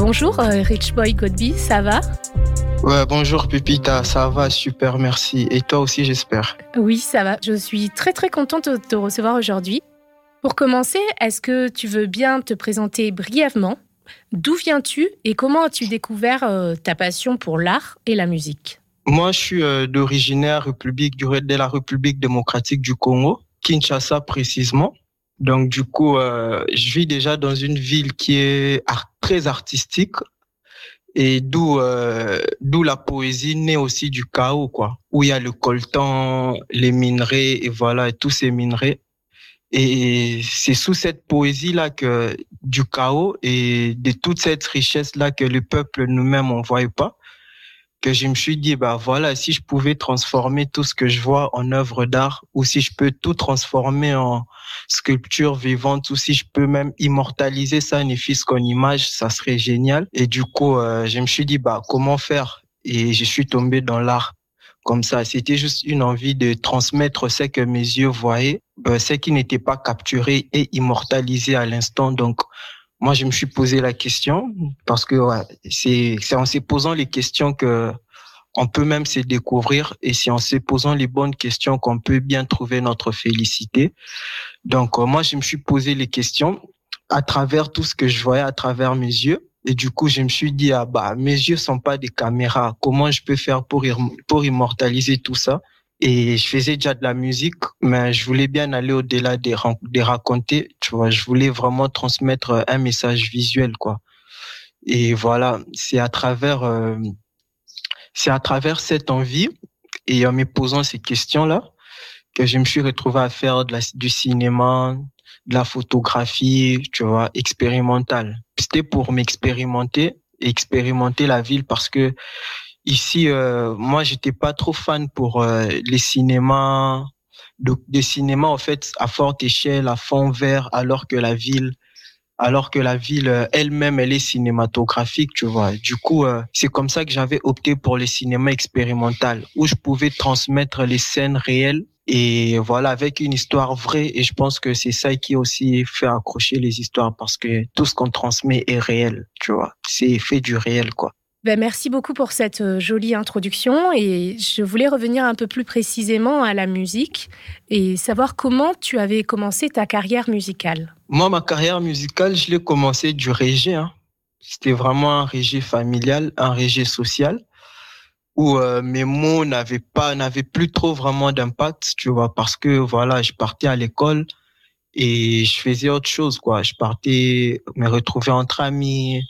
Bonjour Rich Boy Godby, ça va? Ouais, bonjour Pépita, ça va, super, merci. Et toi aussi, j'espère? Oui, ça va. Je suis très très contente de te recevoir aujourd'hui. Pour commencer, est-ce que tu veux bien te présenter brièvement? D'où viens-tu et comment as-tu découvert ta passion pour l'art et la musique? Moi, je suis d'originaire de la République démocratique du Congo, Kinshasa précisément. Donc, du coup, je vis déjà dans une ville qui est très artistique et d'où la poésie naît aussi du chaos, quoi. Où il y a le coltan, les minerais et voilà, et tous ces minerais. Et c'est sous cette poésie-là du chaos et de toute cette richesse-là que le peuple nous-mêmes, on voit pas, que je me suis dit, bah voilà, si je pouvais transformer tout ce que je vois en œuvre d'art, ou si je peux tout transformer en sculpture vivante, ou si je peux même immortaliser ça, ne fût-ce qu'en image, ça serait génial. Et du coup, je me suis dit, bah comment faire? Et je suis tombé dans l'art. Comme ça, c'était juste une envie de transmettre ce que mes yeux voyaient, ce qui n'était pas capturé et immortalisé à l'instant. Donc, moi, je me suis posé la question parce que ouais, c'est en se posant les questions que on peut même se découvrir et c'est en se posant les bonnes questions qu'on peut bien trouver notre félicité. Donc, moi, je me suis posé les questions à travers tout ce que je voyais à travers mes yeux. Et du coup, je me suis dit, ah bah, mes yeux sont pas des caméras. Comment je peux faire pour immortaliser tout ça? Et je faisais déjà de la musique, mais je voulais bien aller au-delà des raconter, tu vois. Je voulais vraiment transmettre un message visuel, quoi. Et voilà, c'est à travers cette envie et en me posant ces questions-là que je me suis retrouvé à faire du cinéma, de la photographie, tu vois, expérimentale. C'était pour expérimenter la ville parce que ici, moi, j'étais pas trop fan pour les cinémas, des cinémas en fait à forte échelle, à fond vert, alors que la ville elle-même, elle est cinématographique, tu vois. Du coup, c'est comme ça que j'avais opté pour le cinéma expérimental, où je pouvais transmettre les scènes réelles et voilà, avec une histoire vraie. Et je pense que c'est ça qui aussi fait accrocher les histoires, parce que tout ce qu'on transmet est réel, tu vois. C'est fait du réel, quoi. Merci beaucoup pour cette jolie introduction et je voulais revenir un peu plus précisément à la musique et savoir comment tu avais commencé ta carrière musicale. Moi, ma carrière musicale, je l'ai commencé du reggae, hein. C'était vraiment un reggae familial, un reggae social, où mes mots n'avaient plus trop vraiment d'impact, tu vois, parce que voilà, je partais à l'école et je faisais autre chose, quoi. Je partais me retrouver entre amis,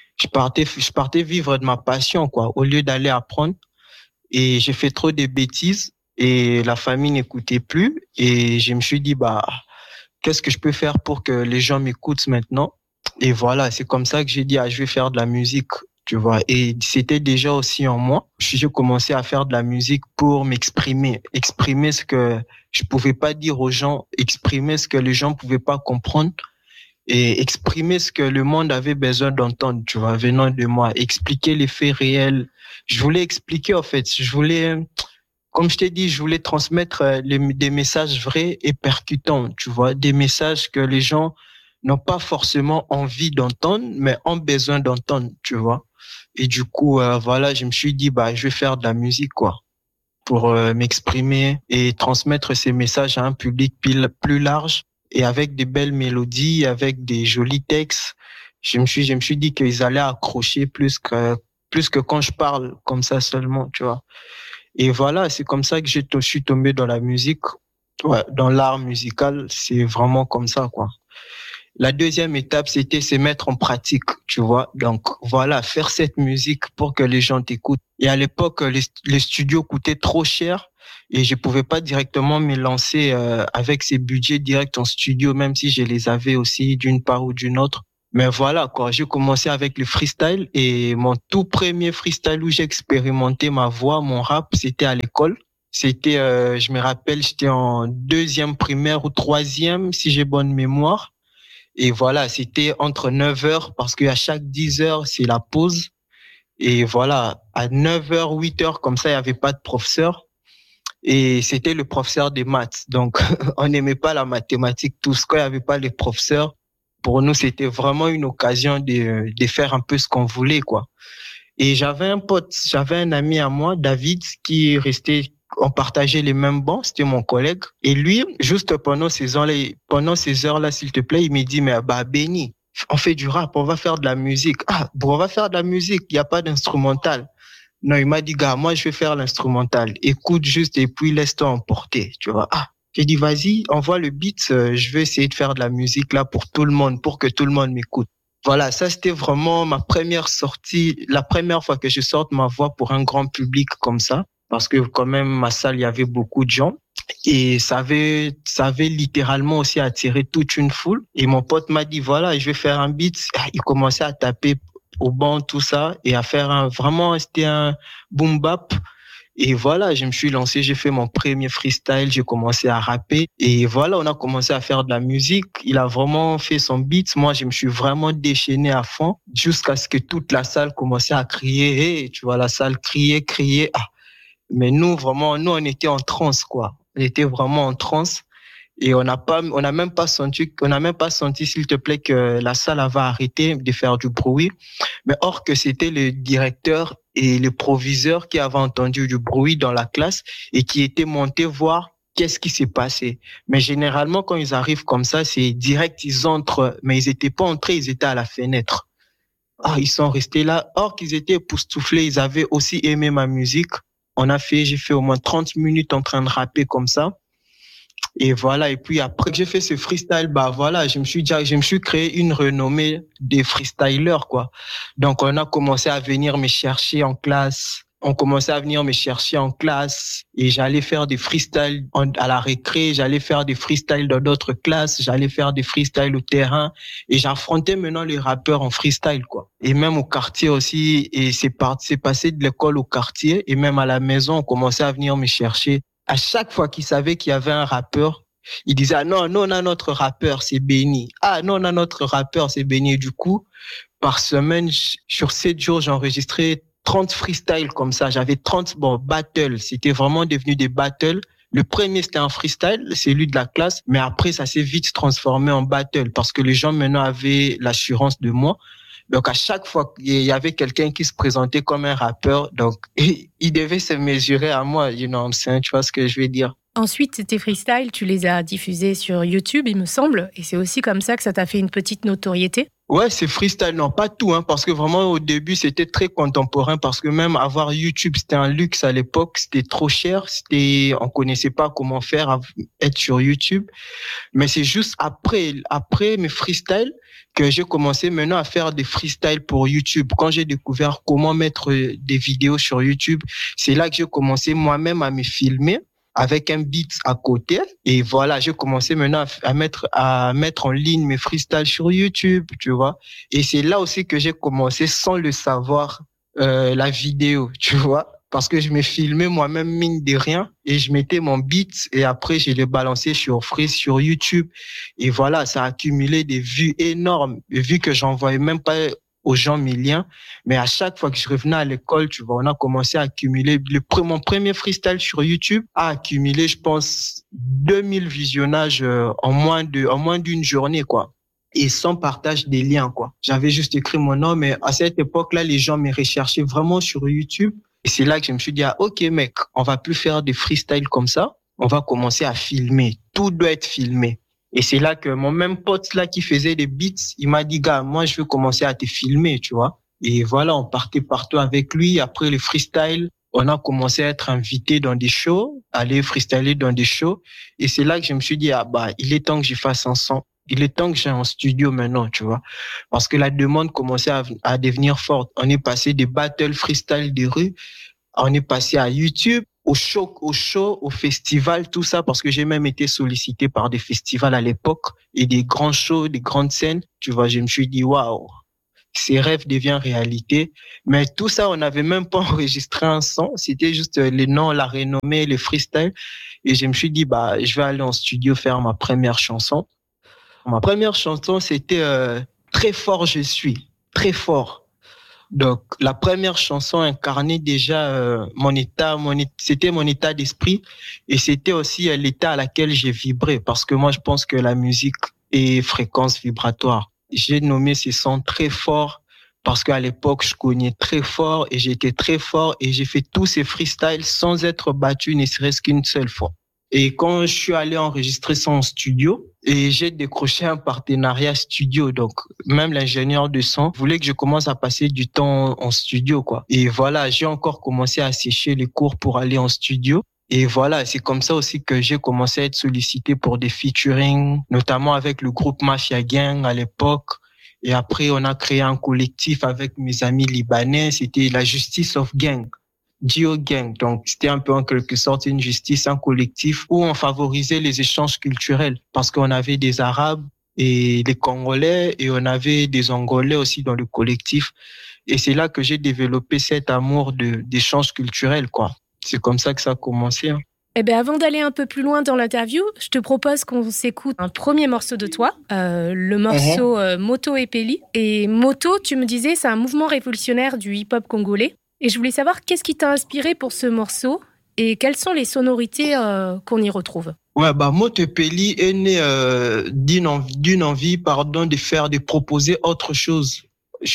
je partais vivre de ma passion, quoi, au lieu d'aller apprendre. Et j'ai fait trop de bêtises et la famille n'écoutait plus et je me suis dit, bah, qu'est-ce que je peux faire pour que les gens m'écoutent maintenant? Et voilà, c'est comme ça que j'ai dit, ah, je vais faire de la musique, tu vois. Et c'était déjà aussi en moi. J'ai commencé à faire de la musique pour exprimer ce que je pouvais pas dire aux gens, exprimer ce que les gens pouvaient pas comprendre et exprimer ce que le monde avait besoin d'entendre, tu vois, venant de moi, expliquer les faits réels. Je voulais expliquer, en fait, comme je t'ai dit, je voulais transmettre des messages vrais et percutants, tu vois, des messages que les gens n'ont pas forcément envie d'entendre, mais ont besoin d'entendre, tu vois. Et du coup, voilà, je me suis dit, bah, je vais faire de la musique, quoi, pour m'exprimer et transmettre ces messages à un public plus large et avec des belles mélodies, avec des jolis textes. Je me suis dit qu'ils allaient accrocher plus que quand je parle comme ça seulement, tu vois. Et voilà, c'est comme ça que je suis tombé dans la musique, ouais, dans l'art musical. C'est vraiment comme ça, quoi. La deuxième étape, c'était se mettre en pratique, tu vois. Donc, voilà, faire cette musique pour que les gens t'écoutent. Et à l'époque, les studios coûtaient trop cher et je pouvais pas directement me lancer avec ces budgets directs en studio, même si je les avais aussi d'une part ou d'une autre. Mais voilà, quoi, j'ai commencé avec le freestyle et mon tout premier freestyle où j'ai expérimenté ma voix, mon rap, c'était à l'école. C'était, je me rappelle, j'étais en deuxième primaire ou troisième, si j'ai bonne mémoire. Et voilà, c'était entre 9 heures parce qu'à chaque 10 heures, c'est la pause. Et voilà, à 9 heures, 8 heures, comme ça, il n'y avait pas de professeur. Et c'était le professeur des maths. Donc, on n'aimait pas la mathématique tous. Quand il n'y avait pas les professeurs, pour nous, c'était vraiment une occasion de faire un peu ce qu'on voulait, quoi. Et j'avais un ami à moi, David, qui restait, on partageait les mêmes bancs, c'était mon collègue. Et lui, juste pendant ces heures-là, s'il te plaît, il me dit, mais bah, Benny, on fait du rap, on va faire de la musique. Ah, bon, on va faire de la musique, il n'y a pas d'instrumental. Non, il m'a dit, gars, moi, je vais faire l'instrumental. Écoute juste et puis laisse-toi emporter, tu vois. Ah, j'ai dit, vas-y, envoie le beat, je vais essayer de faire de la musique là pour tout le monde, pour que tout le monde m'écoute. Voilà, ça c'était vraiment ma première sortie, la première fois que je sorte ma voix pour un grand public comme ça, parce que quand même, ma salle, il y avait beaucoup de gens. Et ça avait littéralement aussi attiré toute une foule. Et mon pote m'a dit, voilà, je vais faire un beat. Il commençait à taper au banc, tout ça, et à faire c'était un boom bap. Et voilà, je me suis lancé, j'ai fait mon premier freestyle, j'ai commencé à rapper. Et voilà, on a commencé à faire de la musique. Il a vraiment fait son beat. Moi, je me suis vraiment déchaîné à fond jusqu'à ce que toute la salle commençait à crier. Hey, tu vois, la salle crier. Ah. Mais nous, vraiment, on était en transe, quoi. On était vraiment en transe. Et on n'a même pas senti, s'il te plaît, que la salle avait arrêté de faire du bruit. Mais or que c'était le directeur et le proviseur qui avaient entendu du bruit dans la classe et qui étaient montés voir qu'est-ce qui s'est passé. Mais généralement, quand ils arrivent comme ça, c'est direct, ils entrent. Mais ils étaient pas entrés, ils étaient à la fenêtre. Ah, ils sont restés là. Or qu'ils étaient époustouflés, ils avaient aussi aimé ma musique. J'ai fait au moins 30 minutes en train de rapper comme ça. Et voilà. Et puis après que j'ai fait ce freestyle, bah voilà, je me suis créé une renommée des freestylers, quoi. Donc, on a commencé à venir me chercher en classe. Et j'allais faire des freestyles à la récré, j'allais faire des freestyles dans d'autres classes, j'allais faire des freestyles au terrain et j'affrontais maintenant les rappeurs en freestyle, quoi. Et même au quartier aussi, et c'est passé de l'école au quartier et même à la maison, on commençait à venir me chercher. À chaque fois qu'ils savaient qu'il y avait un rappeur, ils disaient, ah non, on a notre rappeur, c'est Benny. Ah non, on a notre rappeur, c'est Benny. Et du coup, par semaine, sur 7 jours, j'enregistrais 30 freestyles comme ça. J'avais 30 battles. C'était vraiment devenu des battles. Le premier, c'était un freestyle, celui de la classe. Mais après, ça s'est vite transformé en battle parce que les gens maintenant avaient l'assurance de moi. Donc, à chaque fois qu'il y avait quelqu'un qui se présentait comme un rappeur, donc, il devait se mesurer à moi, you know what I'm saying, tu vois ce que je veux dire. Ensuite, tes freestyles, tu les as diffusés sur YouTube, il me semble, et c'est aussi comme ça que ça t'a fait une petite notoriété. Ouais, c'est freestyle, non, pas tout, hein, parce que vraiment au début c'était très contemporain, parce que même avoir YouTube c'était un luxe à l'époque, c'était trop cher, on connaissait pas comment faire être sur YouTube, mais c'est juste après mes freestyles que j'ai commencé maintenant à faire des freestyles pour YouTube. Quand j'ai découvert comment mettre des vidéos sur YouTube, c'est là que j'ai commencé moi-même à me filmer avec un beat à côté. Et voilà, j'ai commencé maintenant à mettre en ligne mes freestyles sur YouTube, tu vois. Et c'est là aussi que j'ai commencé, sans le savoir, la vidéo, tu vois. Parce que je me filmais moi-même, mine de rien, et je mettais mon beat, et après, je l'ai balancé sur YouTube. Et voilà, ça a accumulé des vues énormes, des vues que j'envoyais même pas aux gens mes liens. Mais à chaque fois que je revenais à l'école, tu vois, on a commencé à accumuler. Mon premier freestyle sur YouTube a accumulé, je pense, 2000 visionnages en moins d'une journée, quoi. Et sans partage des liens, quoi. J'avais juste écrit mon nom, mais à cette époque-là, les gens me recherchaient vraiment sur YouTube. Et c'est là que je me suis dit, ah, ok, mec, on va plus faire des freestyles comme ça. On va commencer à filmer. Tout doit être filmé. Et c'est là que mon même pote là qui faisait des beats, il m'a dit, gars, moi, je veux commencer à te filmer, tu vois. Et voilà, on partait partout avec lui. Après les freestyles, on a commencé à être invité dans des shows, aller freestyler dans des shows. Et c'est là que je me suis dit, ah, bah, il est temps que j'y fasse un son. Il est temps que j'ai un studio maintenant, tu vois. Parce que la demande commençait à devenir forte. On est passé des battles freestyle des rues. On est passé à YouTube, au show, au festival, tout ça, parce que j'ai même été sollicité par des festivals à l'époque et des grands shows, des grandes scènes. Tu vois, je me suis dit, waouh, ces rêves deviennent réalité. Mais tout ça, on n'avait même pas enregistré un son. C'était juste les noms, la renommée, les freestyles. Et je me suis dit, bah, je vais aller en studio faire ma première chanson. Ma première chanson, c'était Très fort je suis, très fort. Donc, la première chanson incarnait déjà c'était mon état d'esprit et c'était aussi l'état à laquelle j'ai vibré parce que moi, je pense que la musique est fréquence vibratoire. J'ai nommé ces sons très forts parce qu'à l'époque, je cognais très fort et j'étais très fort et j'ai fait tous ces freestyles sans être battu ne serait-ce qu'une seule fois. Et quand je suis allé enregistrer ça en studio, et j'ai décroché un partenariat studio, donc même l'ingénieur de son voulait que je commence à passer du temps en studio, quoi. Et voilà, j'ai encore commencé à sécher les cours pour aller en studio. Et voilà, c'est comme ça aussi que j'ai commencé à être sollicité pour des featuring, notamment avec le groupe Mafia Gang à l'époque. Et après, on a créé un collectif avec mes amis libanais, c'était la Justice of Gang. Geo Gang. Donc, c'était un peu en quelque sorte une justice, un collectif où on favorisait les échanges culturels parce qu'on avait des Arabes et des Congolais et on avait des Angolais aussi dans le collectif. Et c'est là que j'ai développé cet amour d'échanges culturels, quoi. C'est comme ça que ça a commencé, hein. Eh bien, avant d'aller un peu plus loin dans l'interview, je te propose qu'on s'écoute un premier morceau de toi, le morceau Moto et Peli. Et Moto, tu me disais, c'est un mouvement révolutionnaire du hip-hop congolais. Et je voulais savoir qu'est-ce qui t'a inspiré pour ce morceau et quelles sont les sonorités qu'on y retrouve. Ouais, Moto Peli est né d'une envie, de proposer autre chose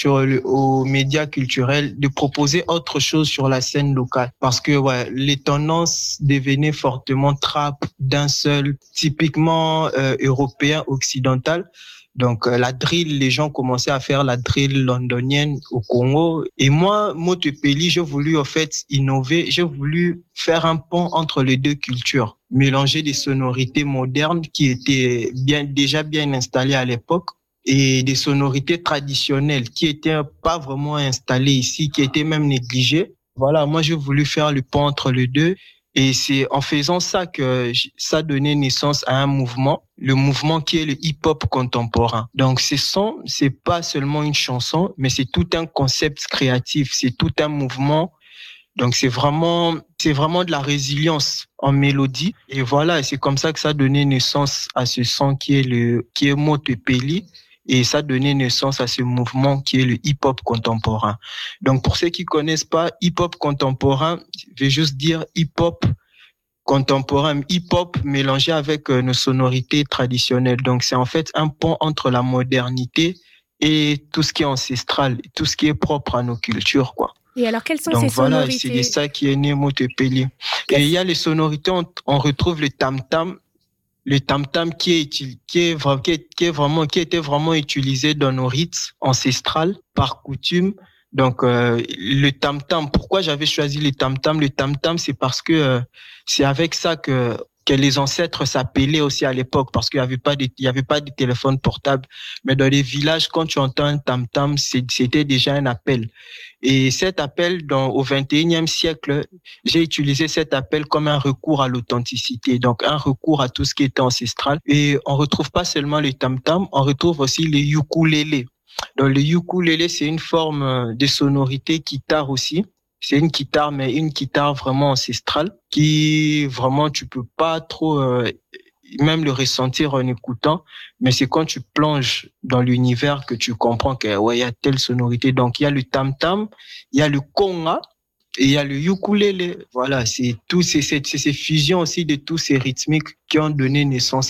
aux médias culturels, de proposer autre chose sur la scène locale. Parce que les tendances devenaient fortement trap d'un seul, typiquement européen, occidental. Donc la drill, les gens commençaient à faire la drill londonienne au Congo. Et moi, Moto Peli, j'ai voulu en fait innover, j'ai voulu faire un pont entre les deux cultures, mélanger des sonorités modernes qui étaient déjà bien installées à l'époque et des sonorités traditionnelles qui étaient pas vraiment installées ici, qui étaient même négligées. Voilà, moi j'ai voulu faire le pont entre les deux. Et c'est en faisant ça que ça donnait naissance à un mouvement, le mouvement qui est le hip-hop contemporain. Donc, c'est pas seulement une chanson, mais c'est tout un concept créatif, c'est tout un mouvement. Donc, c'est vraiment de la résilience en mélodie. Et voilà, c'est comme ça que ça donnait naissance à ce son qui est Moto Peli. Et ça donnait naissance à ce mouvement qui est le hip-hop contemporain. Donc, pour ceux qui connaissent pas hip-hop contemporain, je vais juste dire hip-hop contemporain, hip-hop mélangé avec nos sonorités traditionnelles. Donc, c'est en fait un pont entre la modernité et tout ce qui est ancestral, tout ce qui est propre à nos cultures, quoi. Et alors, quelles sont Donc ces voilà, sonorités? c'est de ça qui est né Moto Peli. Et il y a les sonorités, on retrouve le tam-tam. Le tam-tam qui était vraiment utilisé dans nos rites ancestrales par coutume. Donc le tam-tam, pourquoi j'avais choisi le tam-tam? Le tam-tam, c'est parce que c'est avec ça que les ancêtres s'appelaient aussi à l'époque, parce qu'il y avait pas de téléphone portable. Mais dans les villages, quand tu entends un tam-tam, c'était déjà un appel. Et cet appel, au 21e siècle, j'ai utilisé cet appel comme un recours à l'authenticité, donc un recours à tout ce qui était ancestral. Et on retrouve pas seulement les tam-tam, on retrouve aussi les ukulélés. Donc le ukulélé, c'est une forme de sonorité guitare aussi. C'est une guitare, mais une guitare vraiment ancestrale qui vraiment tu peux pas trop même le ressentir en écoutant, mais c'est quand tu plonges dans l'univers que tu comprends que il y a telle sonorité. Donc il y a le tam-tam, il y a le conga et il y a le ukulélé. Voilà, c'est ces fusions aussi de tous ces rythmiques qui ont donné naissance